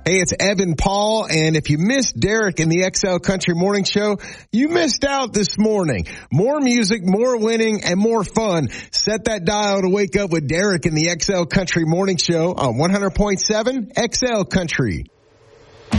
Hey, it's Evan Paul, and if you missed Derek in the XL Country Morning Show, you missed out this morning. More music, more winning, and more fun. Set that dial to wake up with Derek in the XL Country Morning Show on 100.7 XL Country.